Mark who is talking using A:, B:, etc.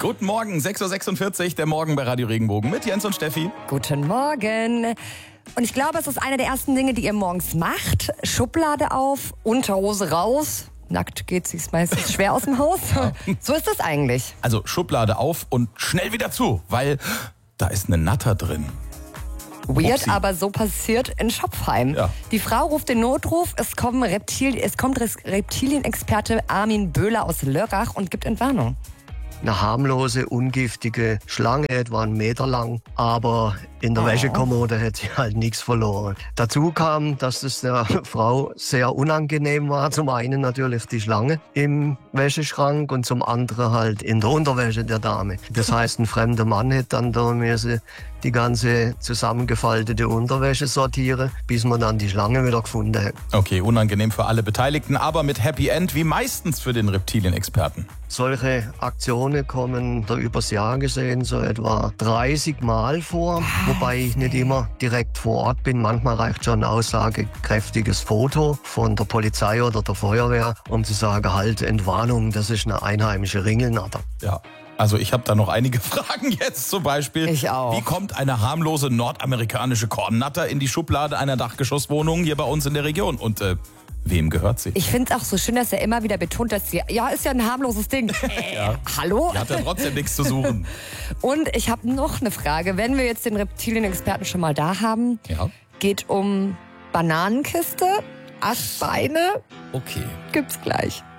A: Guten Morgen, 6.46 Uhr, der Morgen bei Radio Regenbogen mit Jens und Steffi.
B: Guten Morgen. Und ich glaube, es ist eine der ersten Dinge, die ihr morgens macht. Schublade auf, Unterhose raus. Nackt geht sich's meistens schwer aus dem Haus. Ja. So ist das eigentlich.
A: Also Schublade auf und schnell wieder zu, weil da ist eine Natter drin.
B: Weird,
A: Upsi.
B: aber so passiert in Schopfheim.
A: Ja.
B: Die Frau ruft den Notruf, es kommt Reptilienexperte Armin Böhler aus Lörrach und gibt Entwarnung.
C: Eine harmlose, ungiftige Schlange, etwa 1 Meter lang, aber in der Wäschekommode hätte sie halt nichts verloren. Dazu kam, dass es der Frau sehr unangenehm war. Zum einen natürlich die Schlange im Wäscheschrank und zum anderen halt in der Unterwäsche der Dame. Das heißt, ein fremder Mann hätte dann da müssen die ganze zusammengefaltete Unterwäsche sortieren, bis man dann die Schlange wieder gefunden hat.
A: Okay, unangenehm für alle Beteiligten, aber mit Happy End wie meistens für den Reptilienexperten.
C: Solche Aktionen kommen da übers Jahr gesehen so etwa 30 Mal vor, wobei ich nicht immer direkt vor Ort bin. Manchmal reicht schon ein aussagekräftiges Foto von der Polizei oder der Feuerwehr, um zu sagen, halt, Entwarnung, das ist eine einheimische Ringelnatter.
A: Ja. Also ich habe da noch einige Fragen jetzt zum Beispiel.
B: Ich auch.
A: Wie kommt eine harmlose nordamerikanische Kornnatter in die Schublade einer Dachgeschosswohnung hier bei uns in der Region? Und wem gehört sie?
B: Ich finde es auch so schön, dass er immer wieder betont, dass sie, ja, ist ja ein harmloses Ding. Hallo?
A: Die hat ja trotzdem nichts zu suchen.
B: Und ich habe noch eine Frage. Wenn wir jetzt den Reptilienexperten schon mal da haben,
A: Ja.
B: geht um Bananenkiste, Aschbeine,
A: Okay.
B: gibt's gleich.